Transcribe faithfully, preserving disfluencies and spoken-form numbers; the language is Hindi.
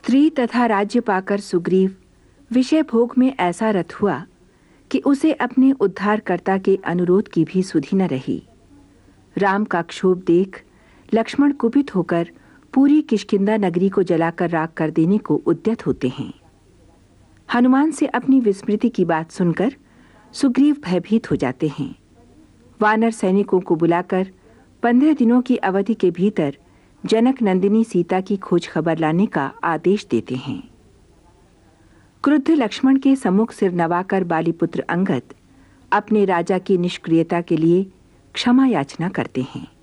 स्त्री तथा राज्य पाकर सुग्रीव विषय भोग में ऐसा रत हुआ कि उसे अपने उद्धारकर्ता के अनुरोध की भी सुधि न रही। राम का क्षोभ देख लक्ष्मण कुपित होकर पूरी किष्किंधा नगरी को जलाकर राख कर देने को उद्यत होते हैं। हनुमान से अपनी विस्मृति की बात सुनकर सुग्रीव भयभीत हो जाते हैं। वानर सैनिकों को बुलाकर पंद्रह दिनों की अवधि के भीतर जनक नंदिनी सीता की खोज खबर लाने का आदेश देते हैं। क्रुद्ध लक्ष्मण के सम्मुख सिर नवाकर बालीपुत्र अंगद अपने राजा की निष्क्रियता के लिए क्षमा याचना करते हैं।